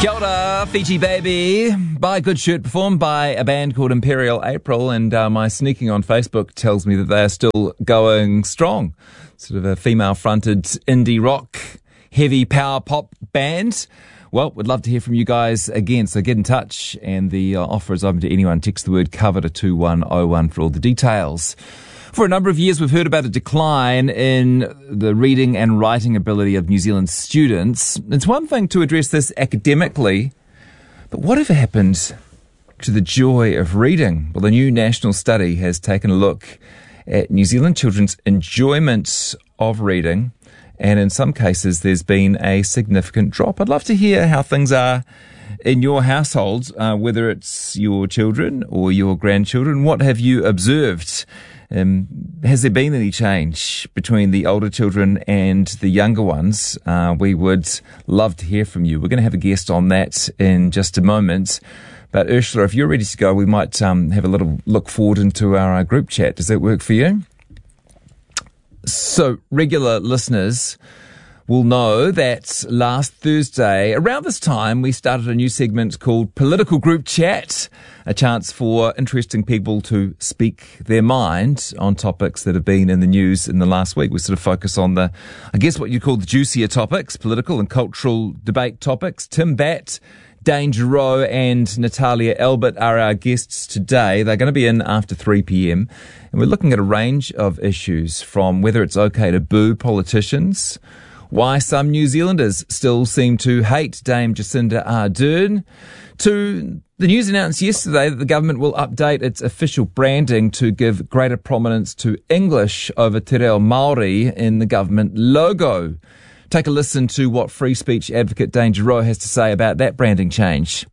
Kia ora, Fiji Baby, by Good Shirt, performed by a band called Imperial April, and my sneaking on Facebook tells me that they are still going strong. Sort of a female-fronted indie rock, heavy power pop band. Well, we'd love to hear from you guys again, so get in touch, and the offer is open to anyone. Text the word cover to 2101 for all the details. For a number of years, we've heard about a decline in the reading and writing ability of New Zealand students. It's one thing to address this academically, but whatever happened to the joy of reading? Well, a new national study has taken a look at New Zealand children's enjoyment of reading, and in some cases, there's been a significant drop. I'd love to hear how things are in your household, whether it's your children or your grandchildren. What have you observed? Has there been any change between the older children and the younger ones? We would love to hear from you. We're going to have a guest on that in just a moment. But Ursula, if you're ready to go, we might have a little look forward into our group chat. Does that work for you? So, regular listeners will know that last Thursday, around this time, we started a new segment called Political Group Chat, a chance for interesting people to speak their mind on topics that have been in the news in the last week. We sort of focus on the, I guess what you'd call the juicier topics, political and cultural debate topics. Tim Batt, Dane Giroux and Natalia Albert are our guests today. They're going to be in after 3 p.m. And we're looking at a range of issues, from whether it's okay to boo politicians, why some New Zealanders still seem to hate Dame Jacinda Ardern, to the news announced yesterday that the government will update its official branding to give greater prominence to English over Te Reo Māori in the government logo. Take a listen to what free speech advocate Dane Giroux has to say about that branding change.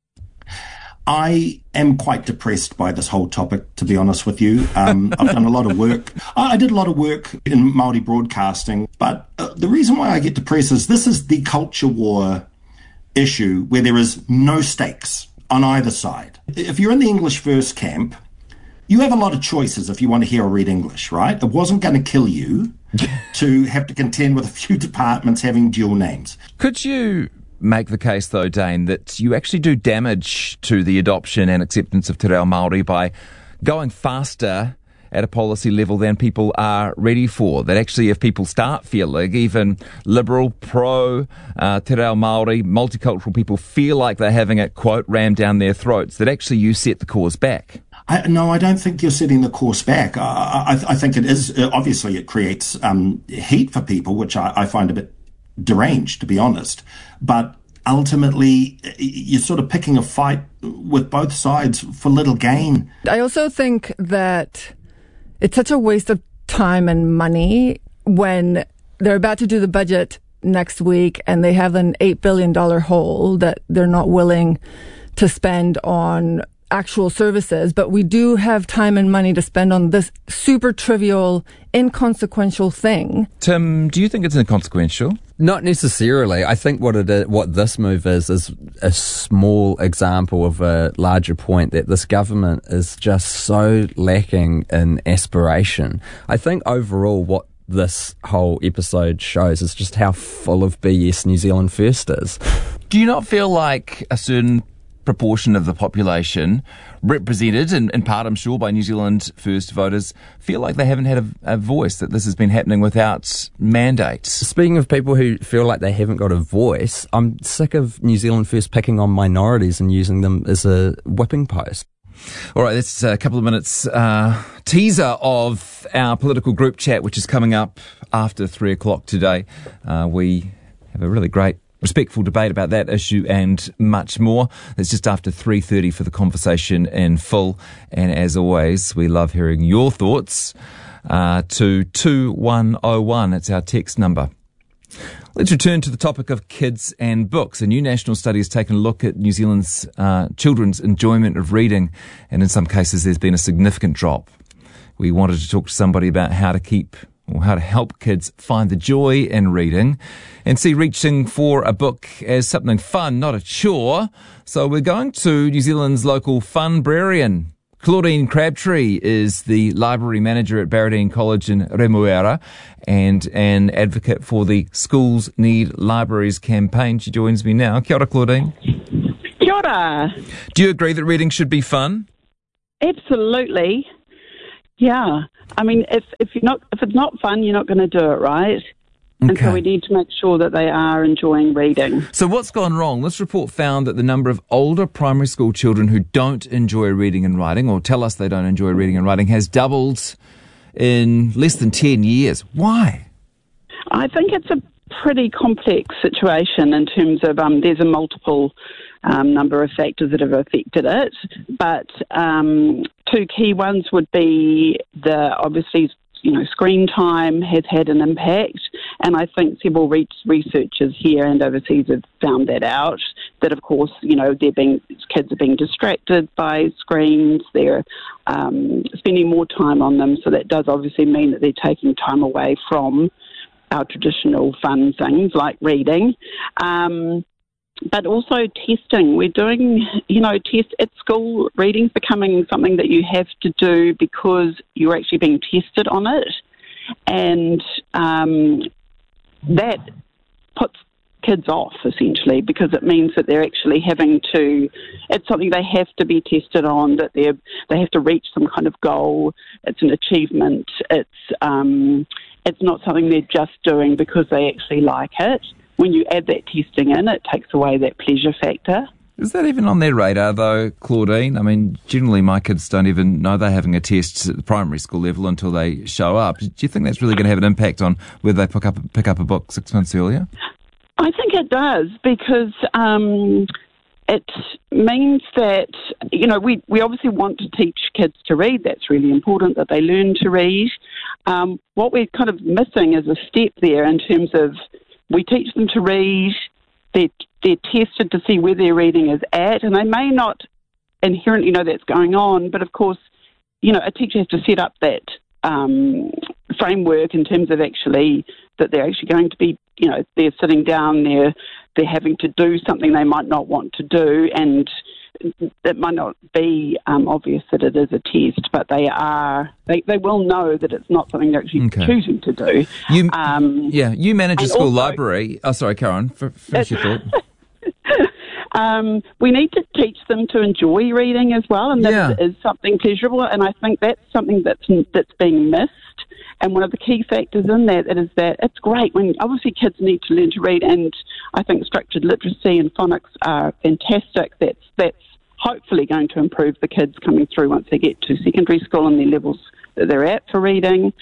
I am quite depressed by this whole topic, to be honest with you. I've done a lot of work. I did a lot of work in Māori broadcasting, but the reason why I get depressed is this is the culture war issue where there is no stakes on either side. If you're in the English first camp, you have a lot of choices if you want to hear or read English, right? It wasn't going to kill you to have to contend with a few departments having dual names. Could you make the case, though, Dane, that you actually do damage to the adoption and acceptance of Te Reo Māori by going faster at a policy level than people are ready for? That actually, if people start feeling, even liberal, pro Te Reo Māori, multicultural people feel like they're having it, quote, rammed down their throats, that actually you set the cause back? No, I don't think you're setting the course back. I think it is, obviously it creates heat for people, which I find a bit deranged, to be honest. But ultimately, you're sort of picking a fight with both sides for little gain. I also think that it's such a waste of time and money when they're about to do the budget next week and they have an $8 billion hole that they're not willing to spend on actual services, but we do have time and money to spend on this super trivial, inconsequential thing. Tim, do you think it's inconsequential? Not necessarily. I think what this move is a small example of a larger point that this government is just so lacking in aspiration. I think overall what this whole episode shows is just how full of BS New Zealand First is. Do you not feel like a certain proportion of the population, represented in part, I'm sure, by New Zealand First voters, feel like they haven't had a voice, that this has been happening without mandates? Speaking of people who feel like they haven't got a voice, I'm sick of New Zealand First picking on minorities and using them as a whipping post. All right, that's a couple of minutes teaser of our political group chat, which is coming up after 3 o'clock today. We have a really great respectful debate about that issue and much more. It's just after 3:30 for the conversation in full. And as always, we love hearing your thoughts to 2101. It's our text number. Let's return to the topic of kids and books. A new national study has taken a look at New Zealand's children's enjoyment of reading, and in some cases there's been a significant drop. We wanted to talk to somebody about how to help kids find the joy in reading and see reaching for a book as something fun, not a chore. So we're going to New Zealand's local funbrarian, Claudine Crabtree is the library manager at Barradine College in Remuera and an advocate for the Schools Need Libraries campaign. She joins me now. Kia ora, Claudine. Kia ora. Do you agree that reading should be fun? Absolutely. Yeah. I mean, if it's not fun, you're not going to do it, right? And so we need to make sure that they are enjoying reading. So what's gone wrong? This report found that the number of older primary school children who don't enjoy reading and writing, or tell us they don't enjoy reading and writing, has doubled in less than 10 years. Why? I think it's a pretty complex situation in terms of there's a multiple number of factors that have affected it. But two key ones would be obviously screen time has had an impact, and I think several researchers here and overseas have found that out, that of course, kids are being distracted by screens, they're spending more time on them, so that does obviously mean that they're taking time away from our traditional fun things like reading. But also testing. We're doing, tests at school. Reading's becoming something that you have to do because you're actually being tested on it. And that puts kids off, essentially, because it means that they're actually it's something they have to be tested on, that they have to reach some kind of goal. It's an achievement. It's not something they're just doing because they actually like it. When you add that testing in, it takes away that pleasure factor. Is that even on their radar, though, Claudine? I mean, generally my kids don't even know they're having a test at the primary school level until they show up. Do you think that's really going to have an impact on whether they pick up a book 6 months earlier? I think it does, because it means that, we obviously want to teach kids to read. That's really important, that they learn to read. What we're kind of missing is a step there in terms of we teach them to read, they're tested to see where their reading is at, and they may not inherently know that's going on, but of course, a teacher has to set up that framework in terms of actually that they're actually going to be, they're sitting down, they're having to do something they might not want to do, and it might not be obvious that it is a test, but they will know that it's not something they're actually choosing to do. You manage a school library. Oh, sorry, Karen, finish your thought. We need to teach them to enjoy reading as well, and that is something pleasurable, and I think that's something that's being missed. And one of the key factors in that is that it's great when obviously kids need to learn to read, and I think structured literacy and phonics are fantastic. That's hopefully going to improve the kids coming through once they get to secondary school and their levels that they're at for reading.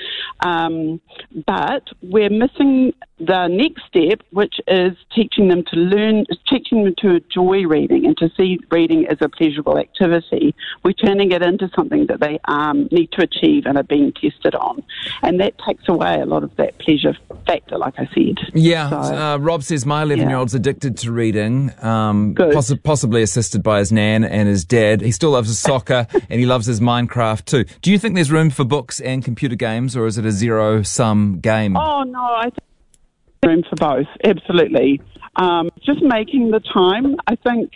But we're missing the next step, which is teaching them to enjoy reading and to see reading as a pleasurable activity. We're turning it into something that they need to achieve and are being tested on. And that takes away a lot of that pleasure factor, like I said. Yeah. So, Rob says my 11-year-old's addicted to reading, possibly assisted by his nan and his dad. He still loves his soccer and he loves his Minecraft too. Do you think there's room for books and computer games, or is it a zero-sum game? Oh, no, I think there's room for both, absolutely. Just making the time, I think,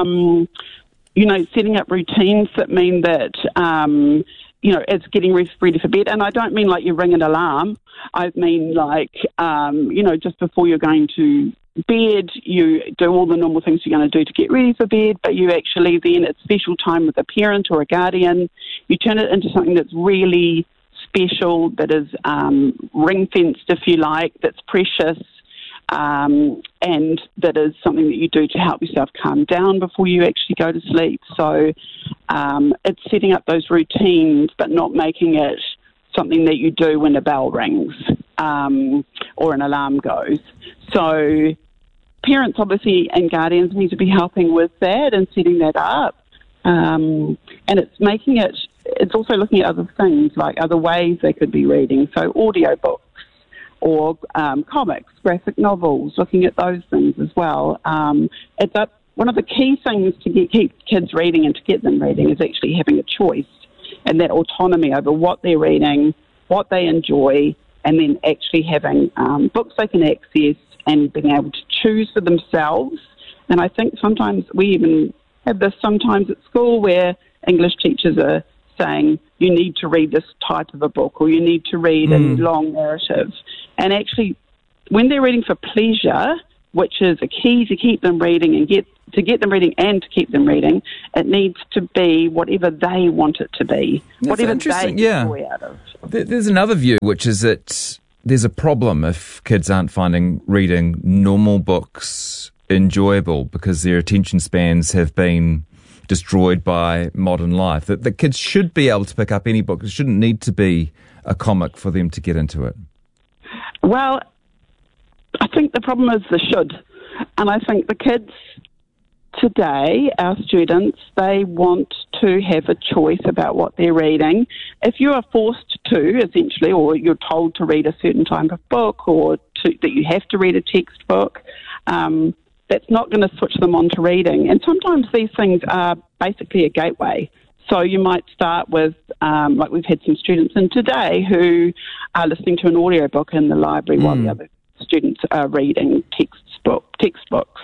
setting up routines that mean that, it's getting ready for bed. And I don't mean like you ring an alarm. I mean like, just before you're going to bed, you do all the normal things you're going to do to get ready for bed, but you actually then, it's special time with a parent or a guardian. You turn it into something that's really special, that is ring-fenced, if you like, that's precious, and that is something that you do to help yourself calm down before you actually go to sleep. So it's setting up those routines, but not making it something that you do when a bell rings or an alarm goes. So parents, obviously, and guardians need to be helping with that and setting that up. And it's also looking at other things, like other ways they could be reading. So audiobooks or comics, graphic novels, looking at those things as well. One of the key things to keep kids reading and to get them reading is actually having a choice and that autonomy over what they're reading, what they enjoy, and then actually having books they can access and being able to choose for themselves. And I think sometimes we even have this sometimes at school where English teachers are saying you need to read this type of a book or you need to read a long narrative. And actually, when they're reading for pleasure, which is a key to keep them reading and get them reading and to keep them reading, it needs to be whatever they want it to be, That's whatever interesting, they yeah. enjoy out of. There's another view, which is that there's a problem if kids aren't finding reading normal books enjoyable because their attention spans have been destroyed by modern life. That the kids should be able to pick up any book. It shouldn't need to be a comic for them to get into it. Well, I think the problem is the should. And I think the kids today, our students, they want to have a choice about what they're reading. If you are forced to, essentially, or you're told to read a certain type of book or that you have to read a textbook, that's not going to switch them on to reading. And sometimes these things are basically a gateway. So you might start with, like we've had some students in today who are listening to an audiobook in the library while the other students are reading textbooks.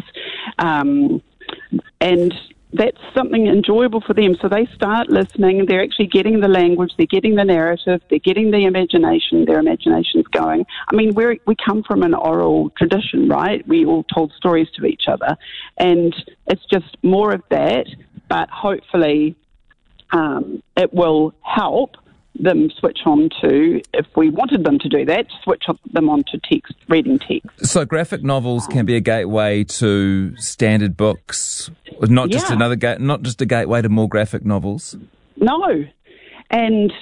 And that's something enjoyable for them. So they start listening, they're actually getting the language, they're getting the narrative, they're getting the imagination, their imagination's going. I mean, we come from an oral tradition, right? We all told stories to each other. And it's just more of that, but hopefully it will help them switch on to, if we wanted them to do that, switch them on to reading text. So graphic novels can be a gateway to standard books, not just not just a gateway to more graphic novels. No, and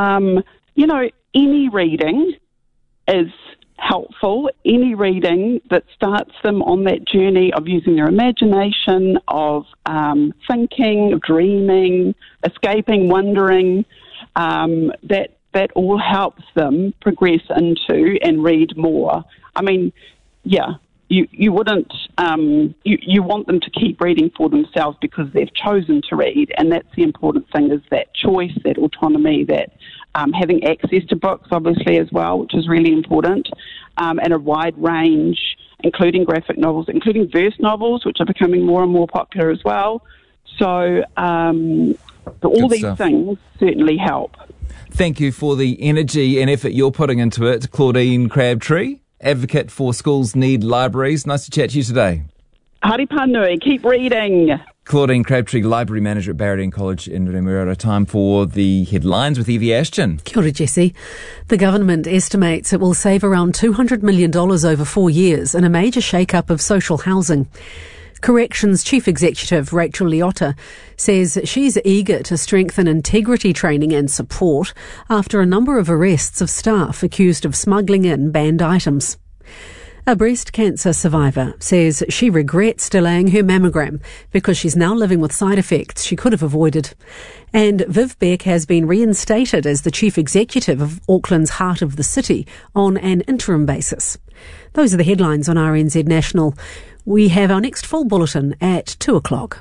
any reading is helpful. Any reading that starts them on that journey of using their imagination, of thinking, of dreaming, escaping, wondering. That all helps them progress into and read more. I mean, you wouldn't, you want them to keep reading for themselves because they've chosen to read, and that's the important thing, is that choice, that autonomy, that having access to books, obviously, as well, which is really important, and a wide range, including graphic novels, including verse novels, which are becoming more and more popular as well. So all these things certainly help. Thank you for the energy and effort you're putting into it, Claudine Crabtree, advocate for schools need libraries. Nice to chat to you today. Haripa nui, keep reading. Claudine Crabtree, Library Manager at Barradine College in Remuera. Time for the headlines with Evie Ashton. Kia ora, Jesse. The government estimates it will save around $200 million over 4 years in a major shake-up of social housing. Corrections Chief Executive Rachel Leota says she's eager to strengthen integrity training and support after a number of arrests of staff accused of smuggling in banned items. A breast cancer survivor says she regrets delaying her mammogram because she's now living with side effects she could have avoided. And Viv Beck has been reinstated as the Chief Executive of Auckland's Heart of the City on an interim basis. Those are the headlines on RNZ National. We have our next full bulletin at 2:00.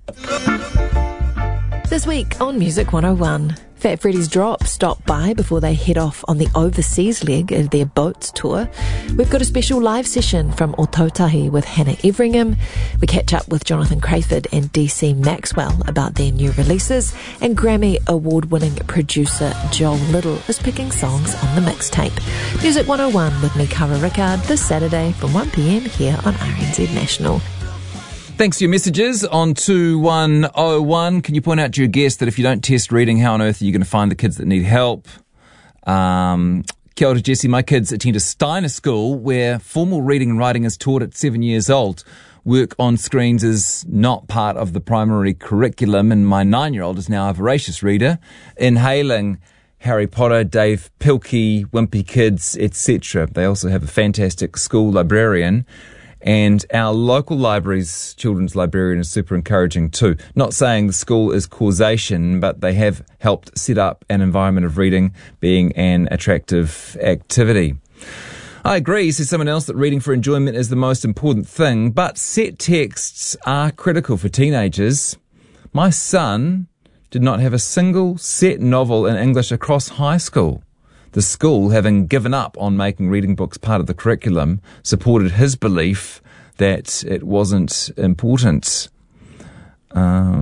This week on Music 101, Fat Freddy's Drop stop by before they head off on the overseas leg of their Boats tour. We've got a special live session from Otautahi with Hannah Everingham. We catch up with Jonathan Crayford and DC Maxwell about their new releases, and Grammy award-winning producer Joel Little is picking songs on the mixtape. Music 101 with me, Cara Rickard, this Saturday from 1pm here on RNZ National. Thanks for your messages on 2101. Can you point out to your guest that if you don't test reading, how on earth are you going to find the kids that need help? Kia ora, Jesse. My kids attend a Steiner school where formal reading and writing is taught at 7 years old. Work on screens is not part of the primary curriculum, and my 9-year-old is now a voracious reader, inhaling Harry Potter, Dave Pilkey, Wimpy Kids, etc. They also have a fantastic school librarian. And our local library's children's librarian is super encouraging too. Not saying the school is causation, but they have helped set up an environment of reading being an attractive activity. I agree, says someone else, that reading for enjoyment is the most important thing, but set texts are critical for teenagers. My son did not have a single set novel in English across high school. The school, having given up on making reading books part of the curriculum, supported his belief that it wasn't important.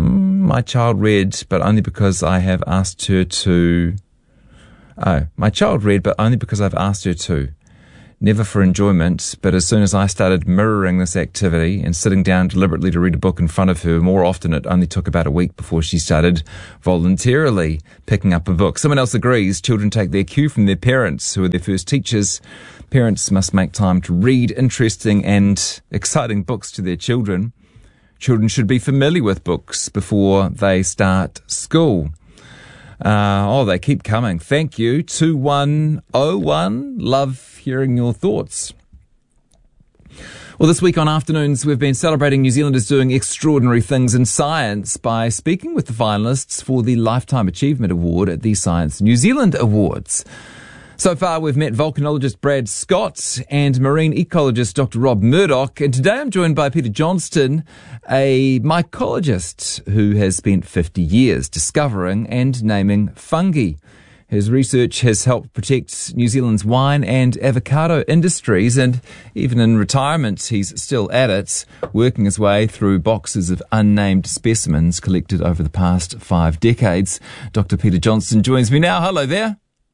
my child read, but only because I have asked her to. Oh, my child read, but only because I've asked her to. Never for enjoyment, but as soon as I started mirroring this activity and sitting down deliberately to read a book in front of her, more often it only took about a week before she started voluntarily picking up a book. Someone else agrees children take their cue from their parents, who are their first teachers. Parents must make time to read interesting and exciting books to their children. Children should be familiar with books before they start school. They keep coming. Thank you. 2101. Love hearing your thoughts. Well, this week on Afternoons, we've been celebrating New Zealanders doing extraordinary things in science by speaking with the finalists for the Lifetime Achievement Award at the Science New Zealand Awards. So far, we've met volcanologist Brad Scott and marine ecologist Dr. Rob Murdoch. And today I'm joined by Peter Johnston, a mycologist who has spent 50 years discovering and naming fungi. His research has helped protect New Zealand's wine and avocado industries, and even in retirement, he's still at it, working his way through boxes of unnamed specimens collected over the past 5 decades. Dr. Peter Johnston joins me now. Hello there.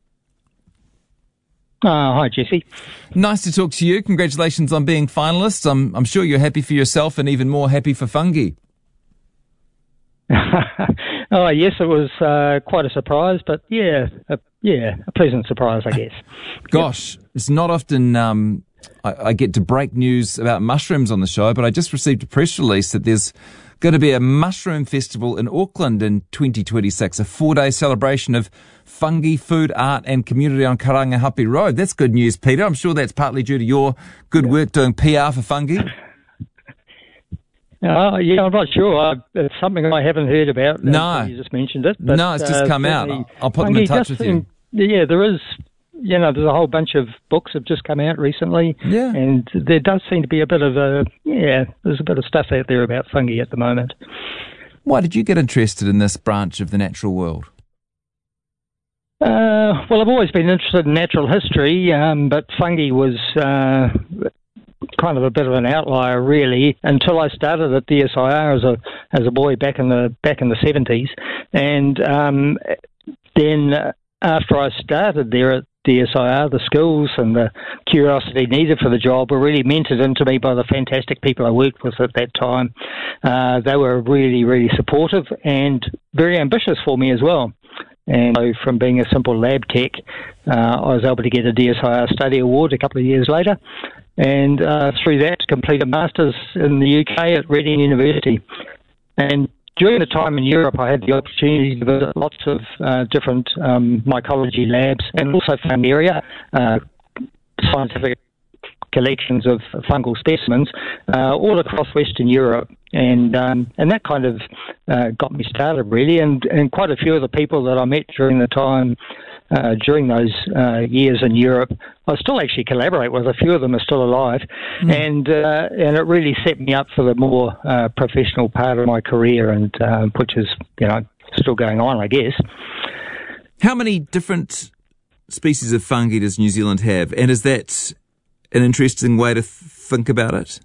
Hi, Jesse. Nice to talk to you. Congratulations on being finalists. I'm sure you're happy for yourself and even more happy for fungi. Oh, yes, it was quite a surprise, but a pleasant surprise, I guess. Gosh, It's not often I get to break news about mushrooms on the show, but I just received a press release that there's going to be a mushroom festival in Auckland in 2026, a 4-day celebration of fungi, food, art and community on Karangahape Road. That's good news, Peter. I'm sure that's partly due to your good work doing PR for fungi. I'm not sure. It's something I haven't heard about. No. You just mentioned it. But, no, it's just come out. I'll put them in touch with you. Yeah, there is. There's a whole bunch of books have just come out recently. Yeah. And there does seem to be a bit of there's a bit of stuff out there about fungi at the moment. Why did you get interested in this branch of the natural world? Well, I've always been interested in natural history, but fungi was kind of a bit of an outlier, really, until I started at DSIR as a boy back in the 70s, and then after I started there at DSIR, the skills and the curiosity needed for the job were really mentored into me by the fantastic people I worked with at that time. They were really, really supportive and very ambitious for me as well. And so from being a simple lab tech, I was able to get a DSIR study award a couple of years later, and through that complete a master's in the UK at Reading University. And during the time in Europe, I had the opportunity to visit lots of different mycology labs and also fungaria, scientific collections of fungal specimens all across Western Europe. And that kind of got me started, really. And quite a few of the people that I met during the time, during those years in Europe, I still actually collaborate with. A few of them are still alive. And it really set me up for the more professional part of my career, and which is, still going on, I guess. How many different species of fungi does New Zealand have? And is that an interesting way to think about it?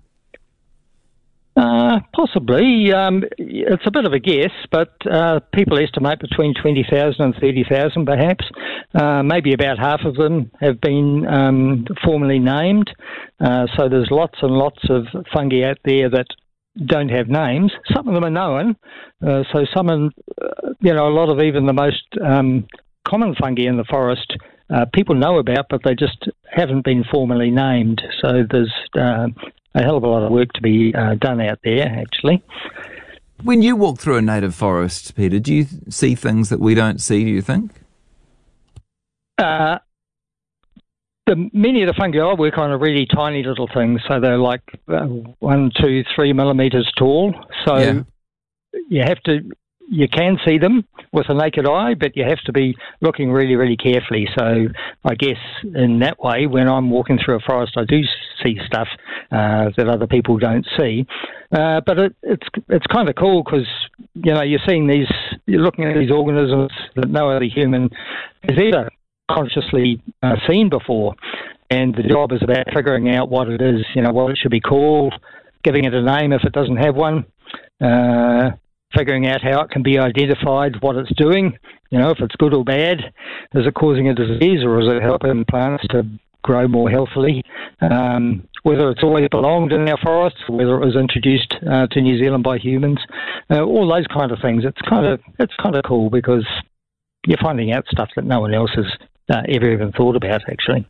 Possibly. It's a bit of a guess, but people estimate between 20,000 and 30,000 perhaps. Maybe about half of them have been formally named. So there's lots and lots of fungi out there that don't have names. Some of them are known. So some, a lot of even the most common fungi in the forest people know about, but they just haven't been formally named. So there's a hell of a lot of work to be done out there, actually. When you walk through a native forest, Peter, do you see things that we don't see, do you think? Many of the fungi I work on are really tiny little things, so they're like 1, 2, 3 millimetres tall. So you can see them with the naked eye, but you have to be looking really, really carefully. So I guess in that way, when I'm walking through a forest, I do see stuff that other people don't see. But it's kind of cool because, you're looking at these organisms that no other human has ever consciously seen before. And the job is about figuring out what it is, what it should be called, giving it a name if it doesn't have one, figuring out how it can be identified, what it's doing, if it's good or bad. Is it causing a disease, or is it helping plants to grow more healthily? Whether it's always belonged in our forests, or whether it was introduced to New Zealand by humans, all those kind of things. It's kind of cool because you're finding out stuff that no one else has ever even thought about, actually.